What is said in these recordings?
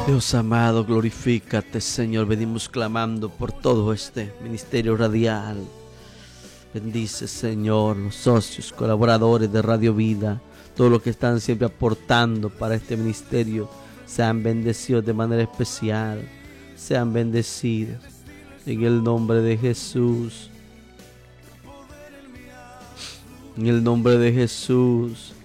Dios amado, glorifícate, Señor. Venimos clamando por todo este ministerio radial. Bendice, Señor, los socios, colaboradores de Radio Vida, todos los que están siempre aportando para este ministerio. Sean bendecidos de manera especial. Sean bendecidos en el nombre de Jesús. En el nombre de Jesús.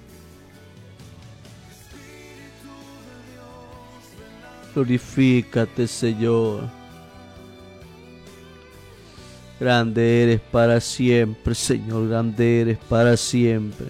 Glorifícate, Señor. Grande eres para siempre, Señor. Grande eres para siempre.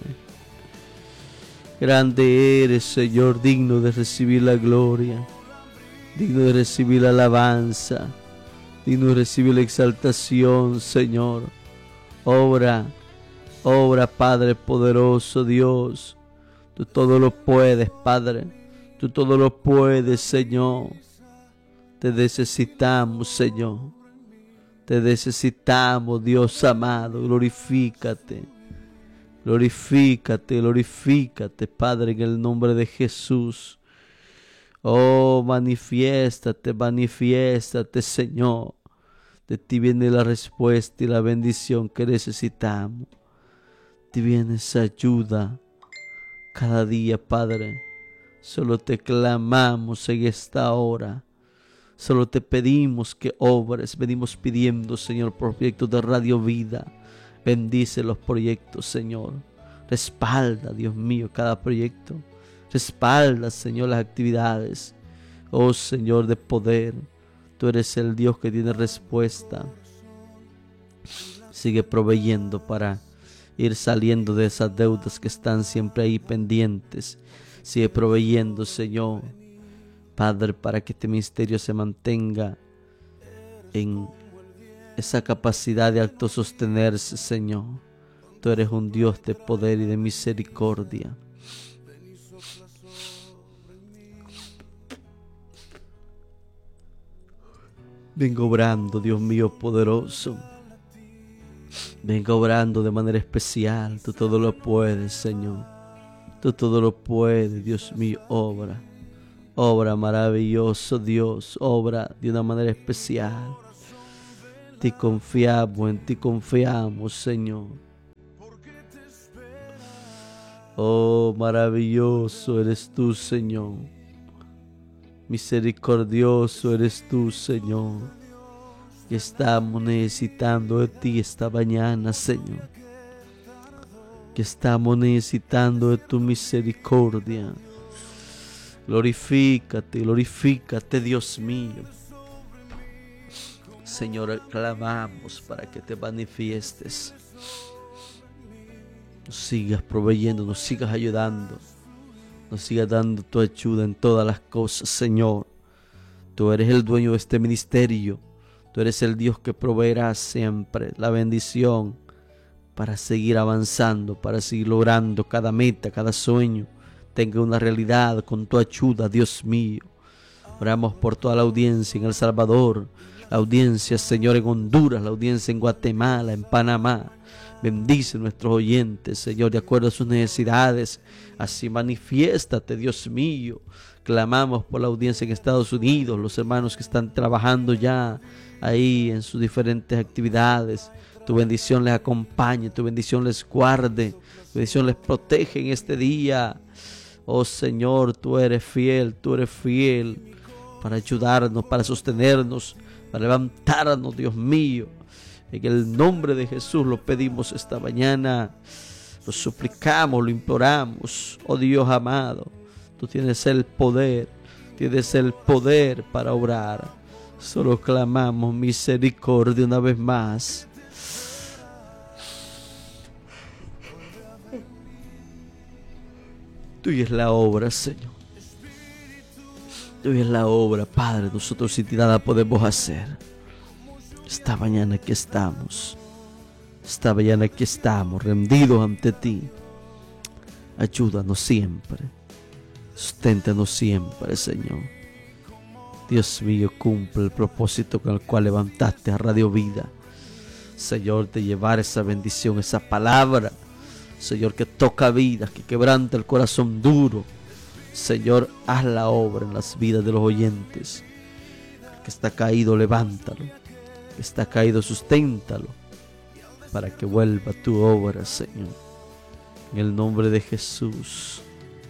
Grande eres, Señor, digno de recibir la gloria, digno de recibir la alabanza, digno de recibir la exaltación, Señor. Obra, Padre poderoso, Dios. Tú todo lo puedes, Padre. Tú todo lo puedes, Señor. Te necesitamos, Señor. Te necesitamos, Dios amado. Glorifícate. Glorifícate, glorifícate, Padre, en el nombre de Jesús. Oh, manifiéstate, manifiéstate, Señor. De ti viene la respuesta y la bendición que necesitamos. De ti viene esa ayuda cada día, Padre. Solo te clamamos en esta hora. Solo te pedimos que obres. Venimos pidiendo, Señor, proyectos de Radio Vida. Bendice los proyectos, Señor. Respalda, Dios mío, cada proyecto. Respalda, Señor, las actividades. Oh, Señor de poder. Tú eres el Dios que tiene respuesta. Sigue proveyendo para ir saliendo de esas deudas que están siempre ahí pendientes. Sigue proveyendo, Señor, Padre, para que este ministerio se mantenga en esa capacidad de autosostenerse, Señor. Tú eres un Dios de poder y de misericordia. Venga obrando, Dios mío poderoso. Venga obrando de manera especial. Tú todo lo puedes, Señor. Tú todo lo puedes, Dios mío. Obra. Obra maravilloso, Dios. Obra de una manera especial. En ti confiamos, Señor. Oh, maravilloso eres tú, Señor. Misericordioso eres tú, Señor. Que estamos necesitando de ti esta mañana, Señor. Que estamos necesitando de tu misericordia. Glorifícate, glorifícate, Dios mío. Señor, clamamos para que te manifiestes. Nos sigas proveyendo, nos sigas ayudando. Nos sigas dando tu ayuda en todas las cosas, Señor. Tú eres el dueño de este ministerio. Tú eres el Dios que proveerá siempre la bendición para seguir avanzando, para seguir logrando cada meta, cada sueño tenga una realidad con tu ayuda, Dios mío. Oramos por toda la audiencia en El Salvador, la audiencia, Señor, en Honduras, la audiencia en Guatemala, en Panamá. Bendice a nuestros oyentes, Señor, de acuerdo a sus necesidades. Así manifiéstate, Dios mío. Clamamos por la audiencia en Estados Unidos, los hermanos que están trabajando ya ahí en sus diferentes actividades. Tu bendición les acompañe, tu bendición les guarde, tu bendición les protege en este día. Oh Señor, tú eres fiel para ayudarnos, para sostenernos, para levantarnos, Dios mío. En el nombre de Jesús lo pedimos esta mañana, lo suplicamos, lo imploramos. Oh Dios amado, tú tienes el poder para obrar. Solo clamamos misericordia una vez más. Tuya es la obra, Señor. Tuya es la obra, Padre. Nosotros sin ti nada podemos hacer. Esta mañana aquí estamos. Esta mañana aquí estamos, rendidos ante ti. Ayúdanos siempre. Susténtanos siempre, Señor. Dios mío, cumple el propósito con el cual levantaste a Radio Vida. Señor, de llevar esa bendición, esa palabra, Señor, que toca vidas, que quebranta el corazón duro. Señor, haz la obra en las vidas de los oyentes. El que está caído, levántalo. El que está caído, susténtalo, para que vuelva tu obra, Señor. En el nombre de Jesús.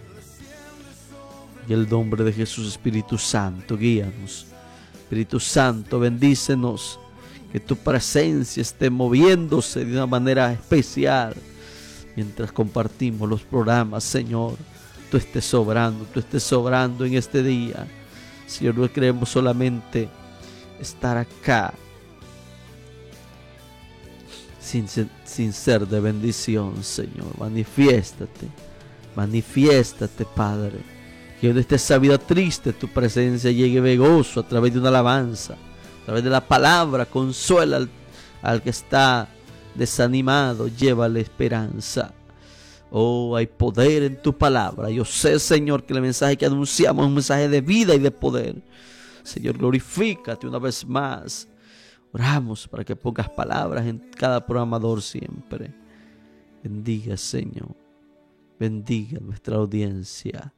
En el nombre de Jesús, Espíritu Santo, guíanos. Espíritu Santo, bendícenos. Que tu presencia esté moviéndose de una manera especial mientras compartimos los programas, Señor. Tú estés sobrando en este día. Señor, no queremos solamente estar acá sin ser de bendición, Señor. Manifiéstate, Padre. Que donde esté esa vida triste, tu presencia llegue de gozo a través de una alabanza, a través de la palabra. Consuela al que está desanimado, llévale esperanza. Oh, hay poder en tu palabra. Yo sé, Señor, que el mensaje que anunciamos es un mensaje de vida y de poder. Señor, glorifícate una vez más. Oramos para que pongas palabras en cada programador siempre. Bendiga, Señor. Bendiga nuestra audiencia.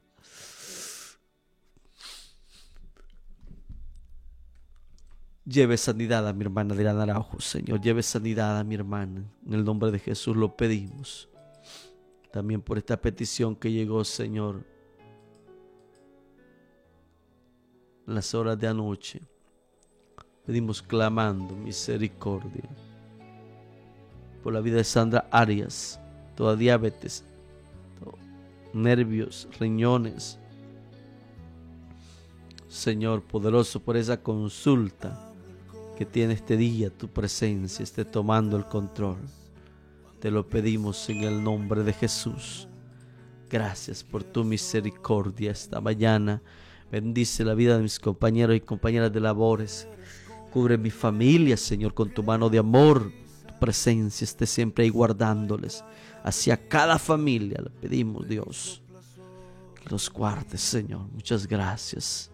Lleve sanidad a mi hermana de Araujo, Señor. Lleve sanidad a mi hermana. En el nombre de Jesús lo pedimos. También por esta petición que llegó, Señor, en las horas de anoche. Pedimos clamando misericordia por la vida de Sandra Arias, toda diabetes, nervios, riñones. Señor poderoso, por esa consulta que tiene este día, tu presencia esté tomando el control. Te lo pedimos en el nombre de Jesús. Gracias por tu misericordia esta mañana. Bendice la vida de mis compañeros y compañeras de labores. Cubre mi familia, Señor, con tu mano de amor. Tu presencia esté siempre ahí guardándoles. Hacia cada familia le pedimos, Dios, que los guardes, Señor. Muchas gracias.